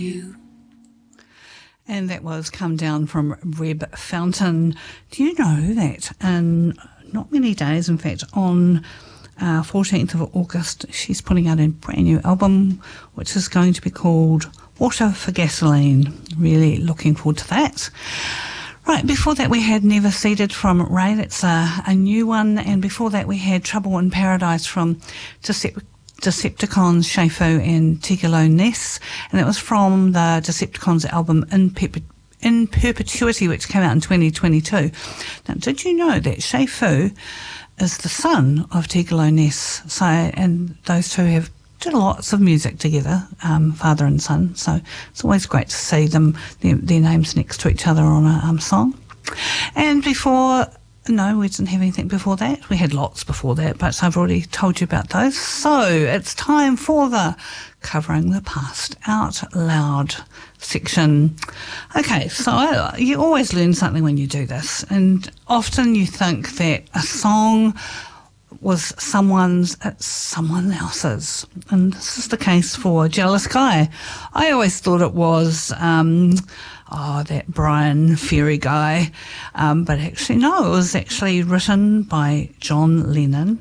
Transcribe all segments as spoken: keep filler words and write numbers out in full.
And that was Come Down from Reb Fountain. Do you know that in not many days, in fact, on uh, fourteenth of August, she's putting out a brand new album, which is going to be called Water for Gasoline. Really looking forward to that. Right, before that we had Never Seated from Ray. That's a, a new one. And before that we had Trouble in Paradise from Decep- Decepticons, Shafo and Tigalo Ness. And that was from the Decepticons album In, Perpe- In Perpetuity, which came out in twenty twenty-two. Now, did you know that Shafo is the son of Tigalo Ness? So, and those two have did lots of music together, um, father and son, so it's always great to see them, their, their names next to each other on a um, song. And before, no, we didn't have anything before that. We had lots before that, but I've already told you about those. So it's time for the Covering the Past Out Loud section. Okay, so you always learn something when you do this, and often you think that a song was someone's, it's someone else's. And this is the case for Jealous Guy. I always thought it was, um, oh, that Brian Ferry guy. Um, but actually, no, it was actually written by John Lennon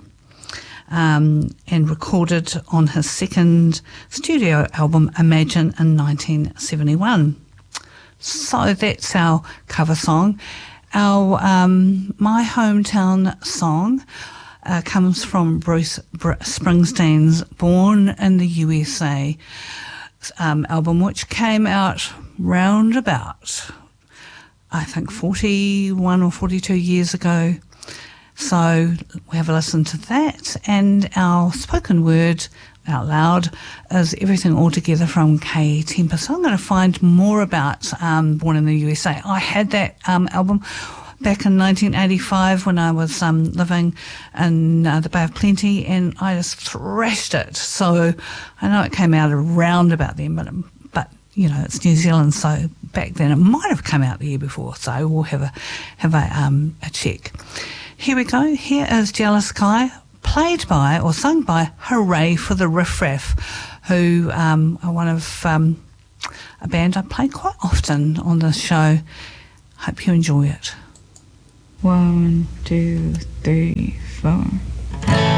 um, and recorded on his second studio album, Imagine, in nineteen seventy-one. So that's our cover song. Our um, My Hometown song Uh, comes from Bruce Br- Springsteen's Born in the U S A um, album, which came out round about, I think, forty-one or forty-two years ago. So we have a listen to that. And our spoken word out loud is Everything Altogether from K Tempest. So I'm going to find more about um, Born in the U S A. I had that um, album back in nineteen eighty-five when I was um, living in uh, the Bay of Plenty, and I just thrashed it. So I know it came out around about then, but, but you know, it's New Zealand, so back then it might have come out the year before. So we'll have a have a um, a check. Here we go. Here is Jealous Guy, played by or sung by Hooray for the Riff Raff, who um, are one of um, a band I play quite often on this show. Hope you enjoy it. One, two, three, four.